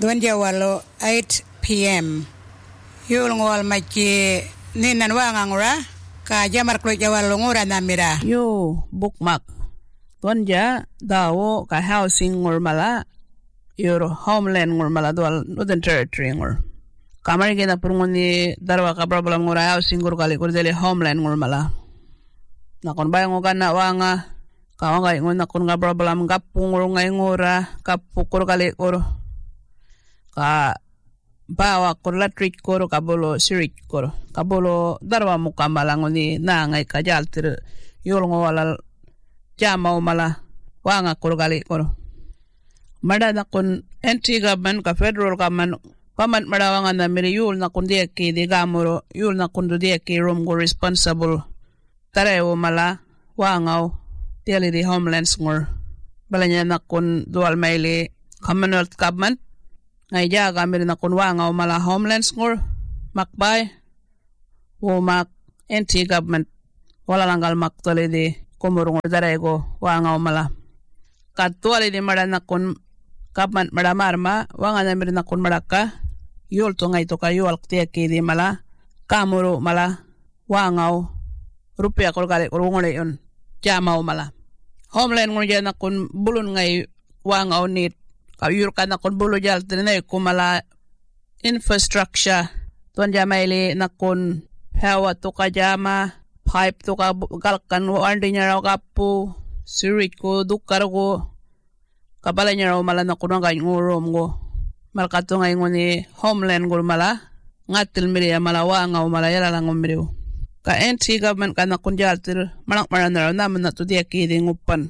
Duan jawalo 8 p.m. Yul ngwal machi ninan wangangura ka jamar klo jawalo ngura namira. Yo bookmark. Duan ja dawo ka housing ngurmala your homeland ngurmala dual Northern Territory ngur. Kamar gina purungoni darwa ka problem ngura housing ngur kali kurdele homeland ngurmala. Nakon bayang ugan na wanga kawangay ngun nakon nga problem kapung ngurungay ngura kapukur kali kur. Ka bawa kur latrit kur kabolo sirit kur kabolo darwa mukambala nguni na ngay kajaltir yul ngwalal jamaw mala wanga kur kali kur mada nakon NT government ka federal government paman madawanga na miri yul nakon diaki di gamuro yul nakon do diaki room go responsible tarewo mala wangaw tiyali di homelands ngur balanya nakon dual maili commonwealth government ngay jaga miri nakon wangaw mala homelands ngur makbay wo mak NT government wala langgal maktali di kumurung darego wangaw mala katuali di mada nakon government mada marma wanga na miri nakon madaka yul to ngay to ka yul tiaki di mala kamuro mala wangaw rupiah kolgale kurungole yun jamaw mala homeland ngur jana nakon bulun ngay wangaw nit kayur ka nakon bulo jal tinay kumala infrastructure tuan jamaili nakon hawa to ka jama pipe to ka galkan wandi niya raw kapu sirit ko dukar ko kabala niya raw mala nakon ngay ngurom ko malkato ngay nguni homeland ngur mala ngatil miri mala wangaw mala yala lang umiri ka NT government ka nakon jal tir manak marana raw naman na to diya kidi ngupan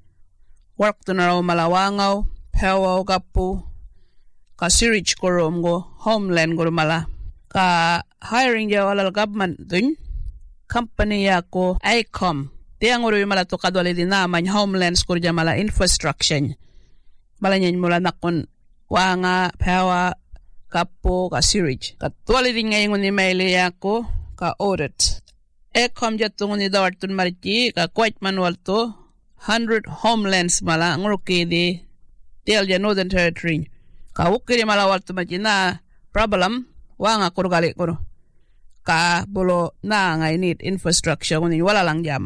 work to na raw mala wangaw Pawaw kapu ka sirich korom go homeland go mala ka hiring ja walal government dun company ya ko ICOM tiang uro mala to kadwali di naman homelands ko ja mala infrastructure mala nyen mula nakon wanga pawa kapu ka sirich katwali di ngayon ni maili ya ko ka audit ICOM ja tungo ni dawartun mariki ka quite manual to 100 homelands mala nguruki di Tiel ja Northern Territory. Ka ukiri malawal tumajina problem wanga kurgali kuro. Ka bulo na ngay need infrastructure kunin wala lang jama.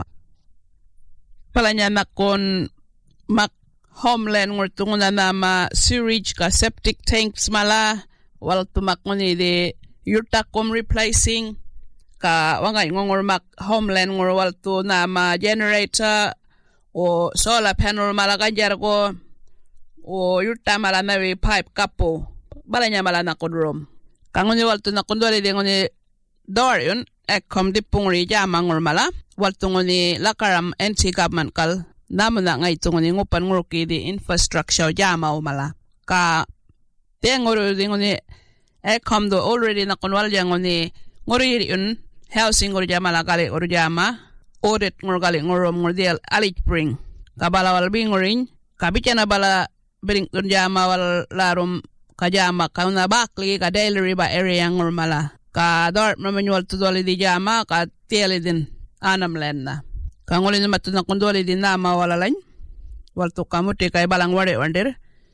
Palanya nakon mak homeland ngurtungo na nama sewage ka septic tanks mala wal tumak nguni di yurtakom replacing ka wangay ngongor mak homeland ngur wal tu nama generator o solar panel mala kanjar ko o yurta mala nawi pipe kapo balanya mala nakon room kangoni walto nakon dole de ngoni door yun ekom dipungri jama ngur mala walto ngoni lakaram NT government kal namuna ngay tungoni ngupan nguruki di infrastructure jama o mala ka tengoro di ngoni ekom do already nakon walja ngoni ngori yun housing ngur jama la kali ngur jama audit ngur kali ngurum ngur dial alit bring kabala wal bingurin kabichana bala bring tun jama wal larum kajama kauna bakli ka daily riba area ngur mala ka dort manual to doli di jama ka tieli din anam lenna ka ngoli ni matuna kundoli di nama wala lain wal to kamuti kay balang wade wandir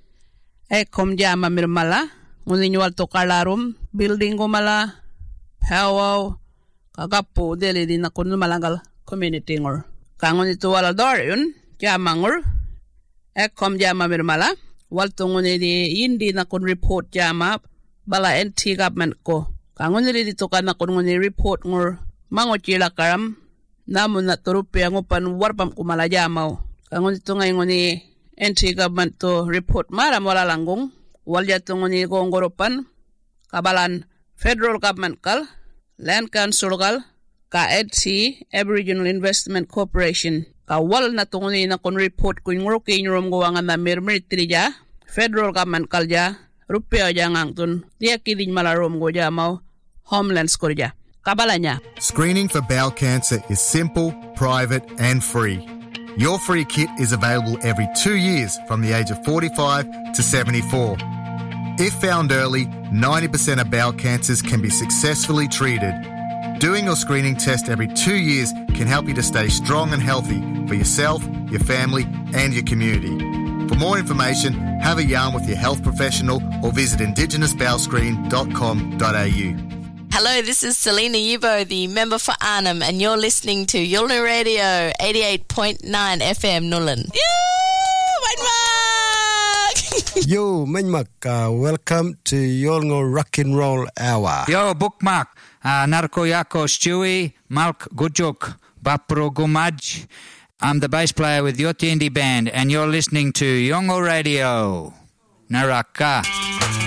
kom jama mir mala ngoli ni wal to kalarum building ko mala hawaw kagapu deli di nakun malangal community ngur ka ngoli to wala dor yun jama ngur kom jama mir mala walto ngone di yindi na kon report jama bala NT government ko kangone di to kana kon ngone report ngur mango chila karam namun na turupi ang upan warpam kumala jama kangone to ngay ngone NT government to report maram wala langgong walja to ngone gongoropan kabalan federal government kal land council kal ka NT Aboriginal Investment Corporation kawal na tunguni na kon report kun nguruki nyurum guwangan na mirmir trija federal government kalja rupiah jangang tun dia kidin malarum go jamaw homelands korja kabalanya. Screening for bowel cancer is simple, private and free. Your free kit is available every 2 years from the age of 45 to 74. If found early, 90% of bowel cancers can be successfully treated. Doing your screening test every 2 years can help you to stay strong and healthy for yourself, your family and your community. For more information, have a yarn with your health professional or visit indigenousbowelscreen.com.au. Hello, this is Selena Yubo, the member for Arnhem, and you're listening to Yulnu Radio 88.9 FM Nullan. Yo, Manmak, welcome to Yolngo Rock and Roll Hour. Yo, Bookmark, Narko Yako Stewie, Malk Gujuk, Bapro Gumaj. I'm the bass player with Yoti Indie Band, and you're listening to Yolngo Radio. Naraka.